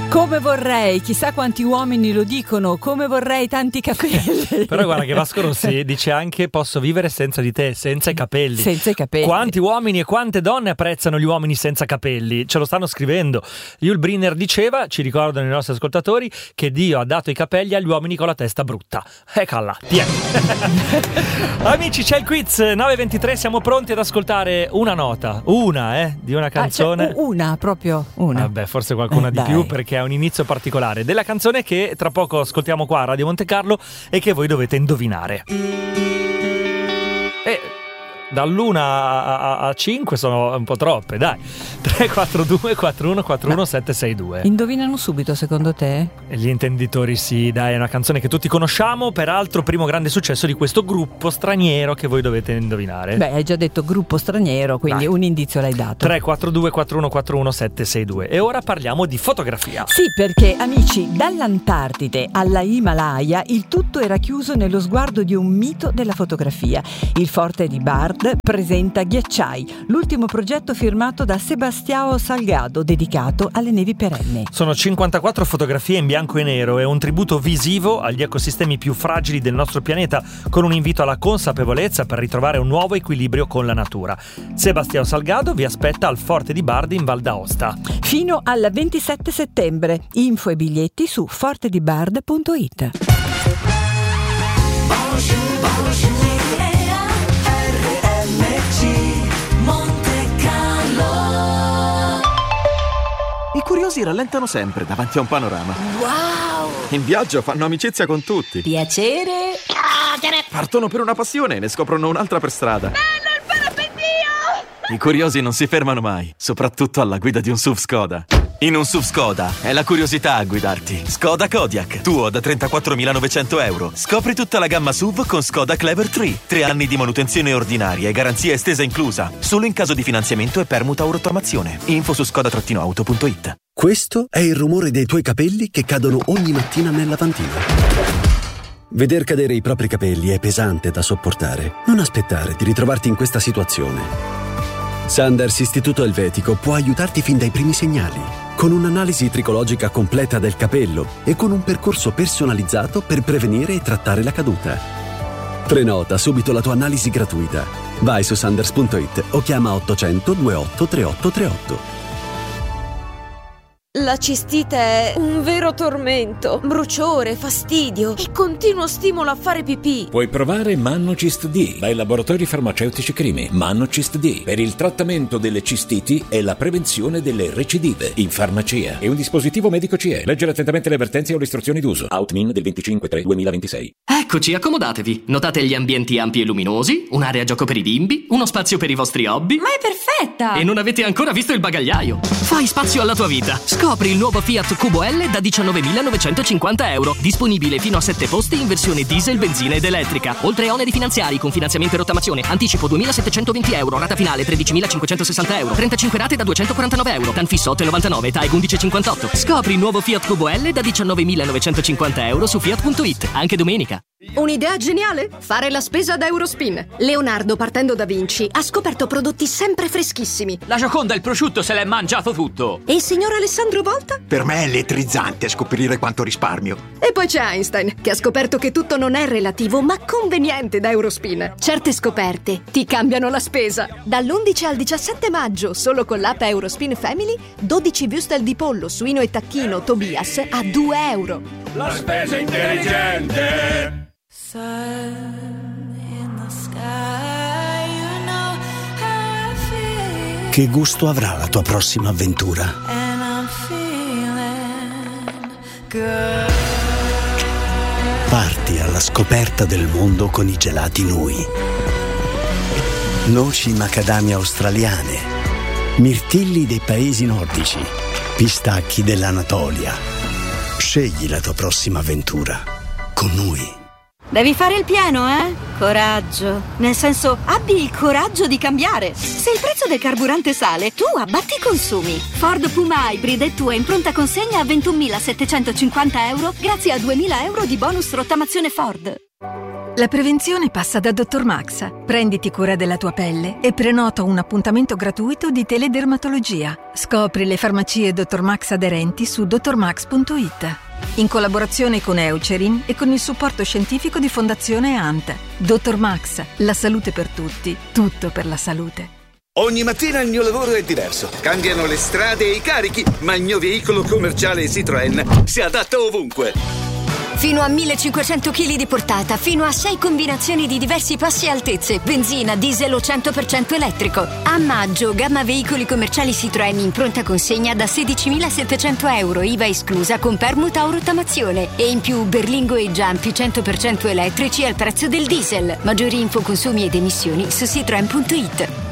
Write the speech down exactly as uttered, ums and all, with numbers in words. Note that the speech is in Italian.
Come vorrei, chissà quanti uomini lo dicono, come vorrei tanti capelli. Però guarda che Vasco Rossi dice anche posso vivere senza di te, senza i capelli. Senza i capelli. Quanti uomini e quante donne apprezzano gli uomini senza capelli? Ce lo stanno scrivendo. Yul Brynner diceva, ci ricordano i nostri ascoltatori, che Dio ha dato i capelli agli uomini con la testa brutta. Eccola, tiè. Amici, c'è il quiz, nove e ventitré, siamo pronti ad ascoltare una nota, una eh, di una canzone. Ah, cioè, una, proprio una. Vabbè, forse qualcuna eh, di dai. più, perché è un inizio particolare della canzone che tra poco ascoltiamo qua a Radio Monte Carlo e che voi dovete indovinare. E dall'una a, a, a cinque sono un po' troppe, dai. tre quattro due quattro uno quattro uno sette sei due. Indovinano subito secondo te? E gli intenditori sì, dai, è una canzone che tutti conosciamo, peraltro primo grande successo di questo gruppo straniero che voi dovete indovinare. Beh, hai già detto gruppo straniero, quindi dai. Un indizio l'hai dato. tre quattro due quattro uno quattro uno sette sei due. E ora parliamo di fotografia. Sì, perché amici, dall'Antartide alla Himalaya il tutto era chiuso nello sguardo di un mito della fotografia. Il forte di Bard presenta Ghiacciai, l'ultimo progetto firmato da Sebastião Salgado dedicato alle nevi perenni. Sono cinquantaquattro fotografie in bianco e nero e un tributo visivo agli ecosistemi più fragili del nostro pianeta, con un invito alla consapevolezza per ritrovare un nuovo equilibrio con la natura. Sebastião Salgado vi aspetta al Forte di Bard in Val d'Aosta. Fino al ventisette settembre. Info e biglietti su forte di bard punto it. I curiosi rallentano sempre davanti a un panorama. Wow! In viaggio fanno amicizia con tutti. Piacere. Partono per una passione e ne scoprono un'altra per strada. Bello il parapendio! I curiosi non si fermano mai, soprattutto alla guida di un S U V Skoda. In un S U V Skoda è la curiosità a guidarti. Skoda Kodiaq, tuo da trentaquattromilanovecento euro. Scopri tutta la gamma S U V con Skoda Clever tre. Tre anni di manutenzione ordinaria e garanzia estesa inclusa. Solo in caso di finanziamento e permuta o rottamazione. Info su skoda auto punto it. Questo è il rumore dei tuoi capelli che cadono ogni mattina nel lavandino. Veder cadere i propri capelli è pesante da sopportare. Non aspettare di ritrovarti in questa situazione. Sanders Istituto Elvetico può aiutarti fin dai primi segnali, con un'analisi tricologica completa del capello e con un percorso personalizzato per prevenire e trattare la caduta. Prenota subito la tua analisi gratuita. Vai su sanders punto it o chiama ottocento ventotto trentotto trentotto. La cistite è un vero tormento, bruciore, fastidio e continuo stimolo a fare pipì. Puoi provare Mannocist D dai laboratori farmaceutici Crimi. Mannocist D per il trattamento delle cistiti e la prevenzione delle recidive in farmacia. È un dispositivo medico C E. Leggere attentamente le avvertenze o le istruzioni d'uso. Outmin del venticinque tre duemilaventisei. Eccoci, accomodatevi. Notate gli ambienti ampi e luminosi, un'area gioco per i bimbi, uno spazio per i vostri hobby. Ma è perfetta! E non avete ancora visto il bagagliaio. Fai spazio alla tua vita. Scopri il nuovo Fiat Cubo L da diciannovemilanovecentocinquanta euro. Disponibile fino a sette posti in versione diesel, benzina ed elettrica. Oltre a oneri finanziari con finanziamento e rottamazione. Anticipo duemilasettecentoventi euro. Rata finale tredicimilacinquecentosessanta euro. trentacinque rate da duecentoquarantanove euro. Tan fisso otto virgola novantanove. T A E G undici virgola cinquantotto. Scopri il nuovo Fiat Cubo L da diciannovemilanovecentocinquanta euro su fiat punto it. Anche domenica. Un'idea geniale? Fare la spesa da Eurospin. Leonardo, partendo da Vinci, ha scoperto prodotti sempre freschissimi. La Gioconda il prosciutto se l'è mangiato tutto. E il signor Alessandro Volta? Per me è elettrizzante scoprire quanto risparmio. E poi c'è Einstein, che ha scoperto che tutto non è relativo, ma conveniente da Eurospin. Certe scoperte ti cambiano la spesa. Dall'undici al diciassette maggio, solo con l'app Eurospin Family, dodici würstel di pollo, suino e tacchino Tobias a due euro. La spesa intelligente! Che gusto avrà la tua prossima avventura? Parti alla scoperta del mondo con i gelati Nui. Noci macadamia australiane, mirtilli dei paesi nordici, pistacchi dell'Anatolia. Scegli la tua prossima avventura con Nui. Devi fare il pieno, eh? Coraggio. Nel senso, abbi il coraggio di cambiare. Se il prezzo del carburante sale, tu abbatti i consumi. Ford Puma Hybrid è tua in pronta consegna a ventunomilasettecentocinquanta euro grazie a duemila euro di bonus rottamazione Ford. La prevenzione passa da dottor Max. Prenditi cura della tua pelle e prenota un appuntamento gratuito di teledermatologia. Scopri le farmacie dottor Max aderenti su dottormax punto it. In collaborazione con Eucerin e con il supporto scientifico di Fondazione A N T. dottor Max, la salute per tutti, tutto per la salute. Ogni mattina il mio lavoro è diverso. Cambiano le strade e i carichi, ma il mio veicolo commerciale Citroën si adatta ovunque. Fino a millecinquecento chili di portata, fino a sei combinazioni di diversi passi e altezze, benzina, diesel o cento per cento elettrico. A maggio, gamma veicoli commerciali Citroën in pronta consegna da sedicimilasettecento euro, I V A esclusa, con permuta o rottamazione. E in più Berlingo e Giampi cento per cento elettrici al prezzo del diesel. Maggiori info, consumi ed emissioni su citroen punto it.